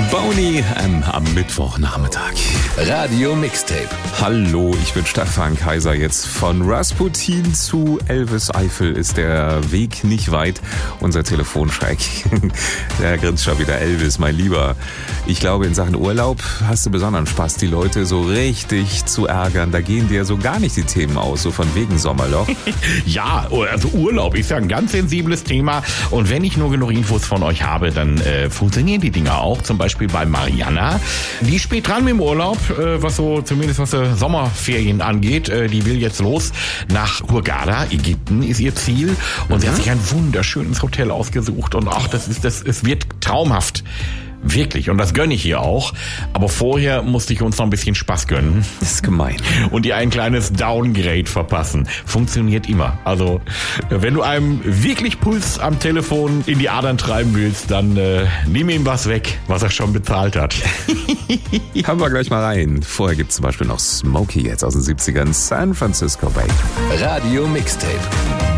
Boney am Mittwochnachmittag. Radio Mixtape. Hallo, ich bin Stefan Kaiser. Jetzt von Rasputin zu Elvis Eifel ist der Weg nicht weit. Unser Telefonschreck. Der grinst schon wieder. Elvis, mein Lieber. Ich glaube, in Sachen Urlaub hast du besonderen Spaß, die Leute so richtig zu ärgern. Da gehen dir so gar nicht die Themen aus, so von wegen Sommerloch. Ja, also Urlaub ist ja ein ganz sensibles Thema. Und wenn ich nur genug Infos von euch habe, dann funktionieren die Dinger auch. Zum Beispiel bei Mariana. Die ist spät dran mit dem Urlaub, was Sommerferien angeht. Die will jetzt los nach Hurghada, Ägypten ist ihr Ziel. Und sie hat sich ein wunderschönes Hotel ausgesucht. Und es wird traumhaft. Wirklich, und das gönne ich ihr auch. Aber vorher musste ich uns noch ein bisschen Spaß gönnen. Das ist gemein. Und ihr ein kleines Downgrade verpassen. Funktioniert immer. Also, wenn du einem wirklich Puls am Telefon in die Adern treiben willst, dann nimm ihm was weg, was er schon bezahlt hat. Haben wir gleich mal rein. Vorher gibt's zum Beispiel noch Smokey jetzt aus den 70ern, San Francisco Bay. Radio Mixtape.